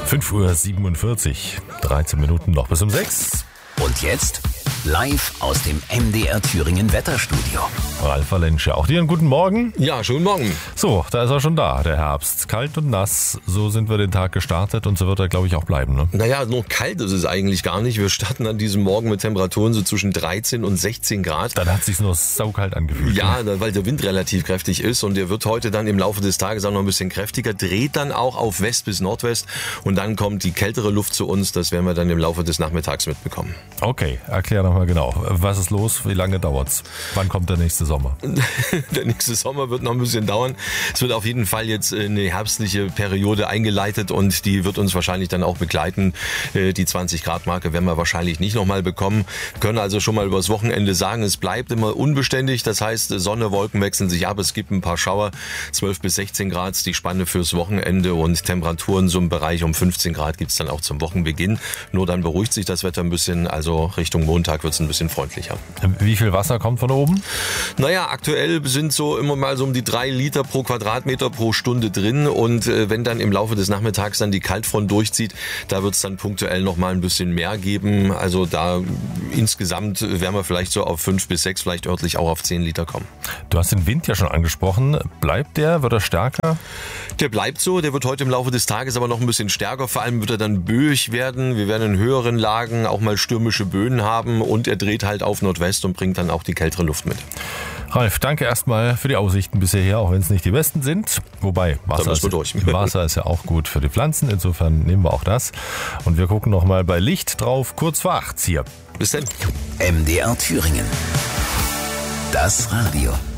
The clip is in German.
5:47 Uhr, 13 Minuten noch bis um 6. Und jetzt live aus dem MDR Thüringen Wetterstudio. Ralf Valensche, auch dir einen guten Morgen. Ja, schönen Morgen. So, da ist er schon da, der Herbst. Kalt und nass, so sind wir den Tag gestartet und so wird er, glaube ich, auch bleiben. Ne? Naja, nur kalt ist es eigentlich gar nicht. Wir starten an diesem Morgen mit Temperaturen so zwischen 13 und 16 Grad. Dann hat es sich nur saukalt angefühlt. Ja, weil der Wind relativ kräftig ist und der wird heute dann im Laufe des Tages auch noch ein bisschen kräftiger, dreht dann auch auf West bis Nordwest und dann kommt die kältere Luft zu uns. Das werden wir dann im Laufe des Nachmittags mitbekommen. Okay, erklär doch mal genau. Was ist los? Wie lange dauert's? Wann kommt der nächste Sommer? Der nächste Sommer wird noch ein bisschen dauern. Es wird auf jeden Fall jetzt eine herbstliche Periode eingeleitet und die wird uns wahrscheinlich dann auch begleiten. Die 20-Grad-Marke werden wir wahrscheinlich nicht nochmal bekommen. Wir können also schon mal übers Wochenende sagen, es bleibt immer unbeständig. Das heißt, Sonne, Wolken wechseln sich ab. Es gibt ein paar Schauer. 12 bis 16 Grad die Spanne fürs Wochenende und Temperaturen so im Bereich um 15 Grad gibt es dann auch zum Wochenbeginn. Nur dann beruhigt sich das Wetter ein bisschen. Also Richtung Montag wird es ein bisschen freundlicher. Wie viel Wasser kommt von oben? Naja, aktuell sind so immer mal so um die 3 Liter pro Quadratmeter pro Stunde drin und wenn dann im Laufe des Nachmittags dann die Kaltfront durchzieht, da wird es dann punktuell noch mal ein bisschen mehr geben. Also da insgesamt werden wir vielleicht so auf 5 bis 6, vielleicht örtlich auch auf 10 Liter kommen. Du hast den Wind ja schon angesprochen. Bleibt der? Wird er stärker? Der bleibt so, der wird heute im Laufe des Tages aber noch ein bisschen stärker. Vor allem wird er dann böig werden. Wir werden in höheren Lagen auch mal stürmische Böen haben und er dreht halt auf Nordwest und bringt dann auch die kältere Luft mit. Ralf, danke erstmal für die Aussichten bisher hier, auch wenn es nicht die besten sind. Wobei, Wasser ist ja auch gut für die Pflanzen. Insofern nehmen wir auch das. Und wir gucken nochmal bei Licht drauf, kurz vor 8 hier. Bis dann. MDR Thüringen. Das Radio.